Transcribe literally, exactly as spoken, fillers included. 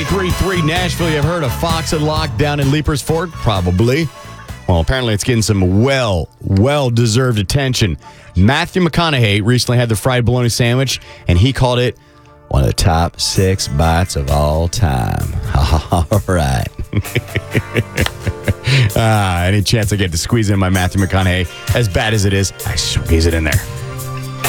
three three Nashville, you've heard of Fox and Lock down in Leapers Fort? Probably. Well, apparently it's getting some well, well-deserved attention. Matthew McConaughey recently had the fried bologna sandwich, and he called it one of the top six bites of all time. All right. ah, any chance I get to squeeze in my Matthew McConaughey, as bad as it is, I squeeze it in there.